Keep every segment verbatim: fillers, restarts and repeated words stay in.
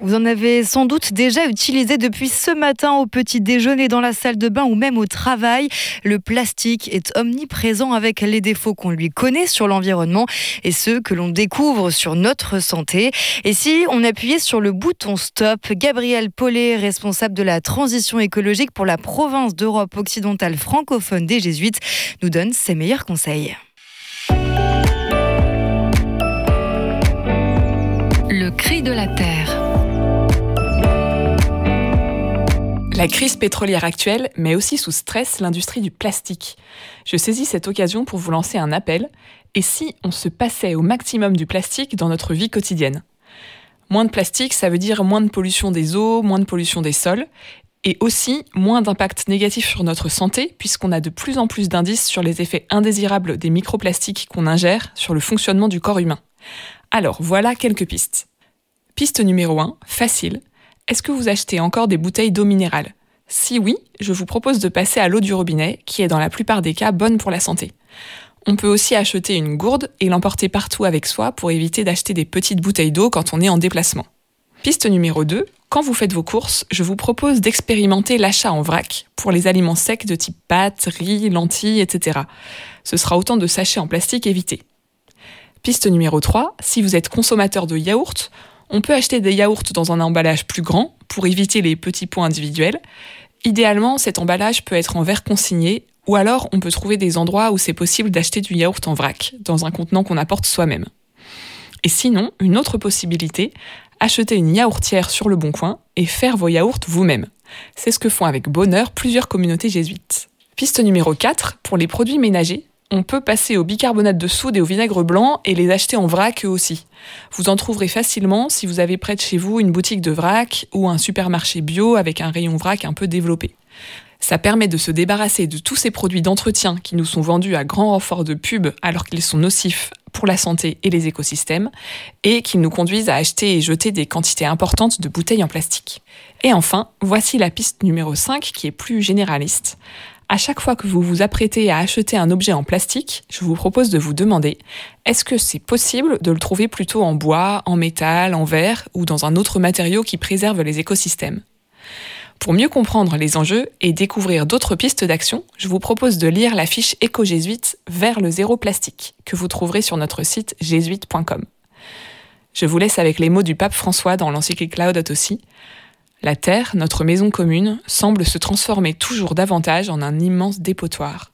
Vous en avez sans doute déjà utilisé depuis ce matin au petit déjeuner, dans la salle de bain ou même au travail. Le plastique est omniprésent avec les défauts qu'on lui connaît sur l'environnement et ceux que l'on découvre sur notre santé. Et si on appuyait sur le bouton stop, Gabriel Paulet, responsable de la transition écologique pour la province d'Europe occidentale francophone des Jésuites, nous donne ses meilleurs conseils. Le cri de la terre. La crise pétrolière actuelle met aussi sous stress l'industrie du plastique. Je saisis cette occasion pour vous lancer un appel. Et si on se passait au maximum du plastique dans notre vie quotidienne ? Moins de plastique, ça veut dire moins de pollution des eaux, moins de pollution des sols, et aussi moins d'impact négatif sur notre santé, puisqu'on a de plus en plus d'indices sur les effets indésirables des microplastiques qu'on ingère sur le fonctionnement du corps humain. Alors, voilà quelques pistes. Piste numéro un, facile. Est-ce que vous achetez encore des bouteilles d'eau minérale ? Si oui, je vous propose de passer à l'eau du robinet, qui est dans la plupart des cas bonne pour la santé. On peut aussi acheter une gourde et l'emporter partout avec soi pour éviter d'acheter des petites bouteilles d'eau quand on est en déplacement. Piste numéro deux, quand vous faites vos courses, je vous propose d'expérimenter l'achat en vrac pour les aliments secs de type pâtes, riz, lentilles, et cetera. Ce sera autant de sachets en plastique évités. Piste numéro trois, si vous êtes consommateur de yaourt, on peut acheter des yaourts dans un emballage plus grand pour éviter les petits pots individuels. Idéalement, cet emballage peut être en verre consigné, ou alors on peut trouver des endroits où c'est possible d'acheter du yaourt en vrac, dans un contenant qu'on apporte soi-même. Et sinon, une autre possibilité, acheter une yaourtière sur le Bon Coin et faire vos yaourts vous-même. C'est ce que font avec bonheur plusieurs communautés jésuites. Piste numéro quatre, pour les produits ménagers, on peut passer au bicarbonate de soude et au vinaigre blanc et les acheter en vrac eux aussi. Vous en trouverez facilement si vous avez près de chez vous une boutique de vrac ou un supermarché bio avec un rayon vrac un peu développé. Ça permet de se débarrasser de tous ces produits d'entretien qui nous sont vendus à grand renfort de pub alors qu'ils sont nocifs pour la santé et les écosystèmes et qui nous conduisent à acheter et jeter des quantités importantes de bouteilles en plastique. Et enfin, voici la piste numéro cinq qui est plus généraliste. À chaque fois que vous vous apprêtez à acheter un objet en plastique, je vous propose de vous demander, est-ce que c'est possible de le trouver plutôt en bois, en métal, en verre ou dans un autre matériau qui préserve les écosystèmes ? Pour mieux comprendre les enjeux et découvrir d'autres pistes d'action, je vous propose de lire la fiche éco-jésuite Vers le zéro plastique que vous trouverez sur notre site jésuite point com. Je vous laisse avec les mots du pape François dans l'encyclique Laudato Si. La Terre, notre maison commune, semble se transformer toujours davantage en un immense dépotoir.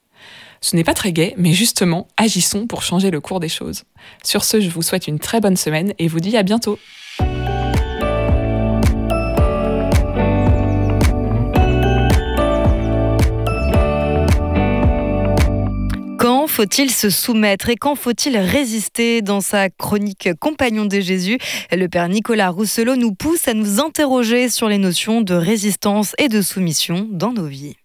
Ce n'est pas très gai, mais justement, agissons pour changer le cours des choses. Sur ce, je vous souhaite une très bonne semaine et vous dis à bientôt. Quand faut-il se soumettre et quand faut-il résister ? Dans sa chronique Compagnon de Jésus, le père Nicolas Rousselot nous pousse à nous interroger sur les notions de résistance et de soumission dans nos vies.